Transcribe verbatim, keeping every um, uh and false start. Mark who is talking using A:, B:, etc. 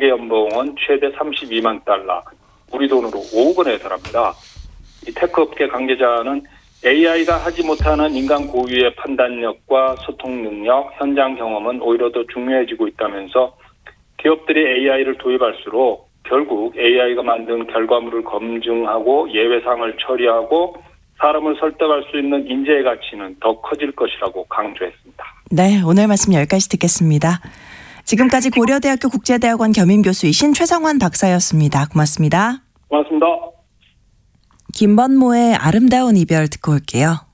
A: 세계 연봉은 최대 삼십이만 달러, 우리 돈으로 오억 원에 달합니다. 이 테크 업계 관계자는 에이아이가 하지 못하는 인간 고유의 판단력과 소통 능력, 현장 경험은 오히려 더 중요해지고 있다면서 기업들이 에이아이를 도입할수록 결국 에이아이가 만든 결과물을 검증하고 예외사항을 처리하고 사람을 설득할 수 있는 인재의 가치는 더 커질 것이라고 강조했습니다.
B: 네, 오늘 말씀 여기까지 듣겠습니다. 지금까지 고려대학교 국제대학원 겸임교수이신 최성환 박사였습니다. 고맙습니다.
A: 고맙습니다.
B: 김범모의 아름다운 이별 듣고 올게요.